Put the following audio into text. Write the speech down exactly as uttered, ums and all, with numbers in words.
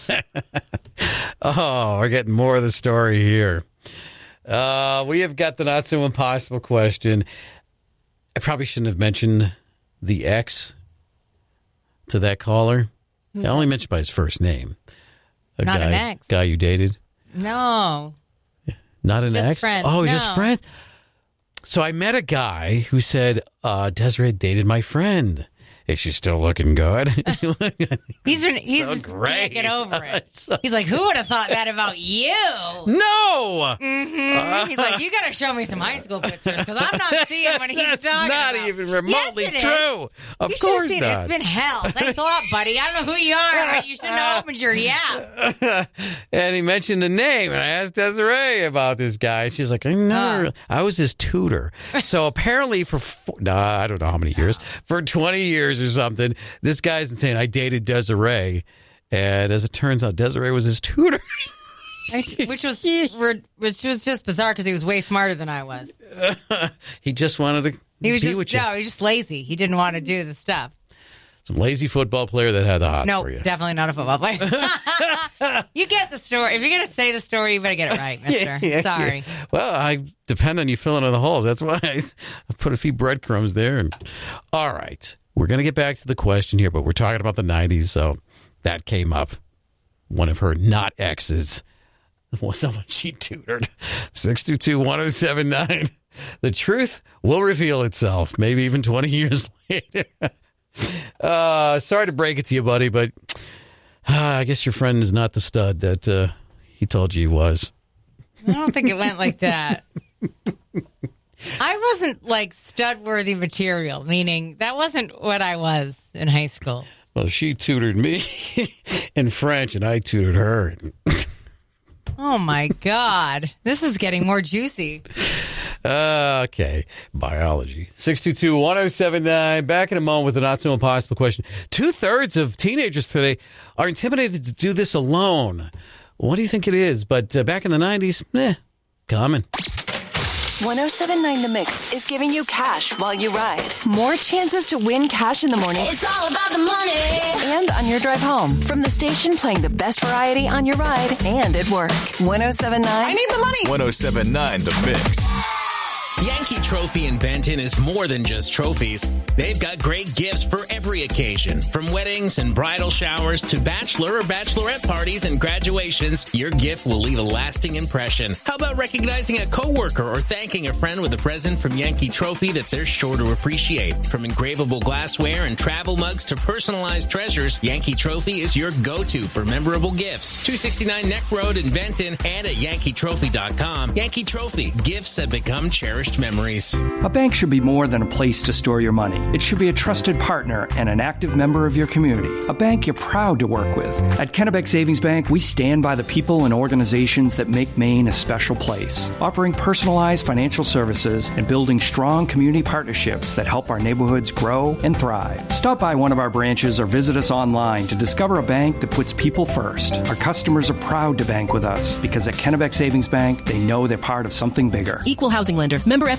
Oh, we're getting more of the story here. Uh, we have got the not so impossible question. I probably shouldn't have mentioned the ex to that caller. I only mentioned by his first name. A not guy, an ex. Guy you dated? No. Not an just ex? Friends. Oh, no. just friends? So I met a guy who said, uh, Desiree dated my friend. Is she still looking good? he's been, he's so just great. can't get over it. So... He's like, who would have thought that about you? No! Mm-hmm. Uh, he's like, you got to show me some high school pictures because I'm not seeing what he's that's talking not about. even remotely yes, true. Of you course seen not. It. It's been hell. Thanks a lot, buddy. I don't know who you are, but you shouldn't have opened your yeah. And he mentioned a name, and I asked Desiree about this guy. She's like, I never. Uh. I was his tutor. So apparently for, four, nah, I don't know how many years, for twenty years or something, this guy's been saying, I dated Desiree. And as it turns out, Desiree was his tutor. Which was which was just bizarre because he was way smarter than I was. He just wanted to he was be just, with you. No, he was just lazy. He didn't want to do the stuff. Some lazy football player that had the hots no, for you. No, definitely not a football player. You get the story. If you're going to say the story, you better get it right, mister. Yeah, yeah, Sorry. Yeah. Well, I depend on you filling in the holes. That's why I put a few breadcrumbs there. And, all right. We're going to get back to the question here, but we're talking about the nineties, so that came up. One of her not exes was someone she tutored. six two two, one oh seven nine. The truth will reveal itself, maybe even twenty years later. uh, sorry to break it to you, buddy, but uh, I guess your friend is not the stud that uh, he told you he was. I don't think it went like that. I wasn't like stud-worthy material, meaning that wasn't what I was in high school. Well, she tutored me in French, and I tutored her. Oh, my God. This is getting more juicy. Uh, okay. Biology. six two two, one oh seven nine. Back in a moment with a not-so-impossible question. Two-thirds of teenagers today are intimidated to do this alone. What do you think it is? But uh, back in the nineties, eh, common. one oh seven point nine The Mix is giving you cash while you ride. More chances to win cash in the morning. It's all about the money. And on your drive home. From the station playing the best variety on your ride and at work. one oh seven point nine I need the money. one oh seven point nine The Mix. Yankee Trophy in Benton is more than just trophies. They've got great gifts for every occasion. From weddings and bridal showers to bachelor or bachelorette parties and graduations, your gift will leave a lasting impression. How about recognizing a coworker or thanking a friend with a present from Yankee Trophy that they're sure to appreciate? From engravable glassware and travel mugs to personalized treasures, Yankee Trophy is your go-to for memorable gifts. two sixty-nine Neck Road in Benton and at yankee trophy dot com. Yankee Trophy, gifts that become cherished memories. A bank should be more than a place to store your money. It should be a trusted partner and an active member of your community. A bank you're proud to work with. At Kennebec Savings Bank, we stand by the people and organizations that make Maine a special place, offering personalized financial services and building strong community partnerships that help our neighborhoods grow and thrive. Stop by one of our branches or visit us online to discover a bank that puts people first. Our customers are proud to bank with us because at Kennebec Savings Bank, they know they're part of something bigger. Equal housing lender. Member